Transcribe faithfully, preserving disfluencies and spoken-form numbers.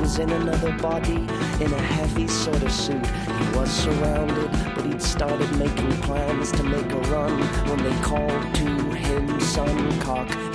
was in another body, in a heavy sort of suit. He was surrounded, but he'd started making plans to make a run when they called to him, son, cock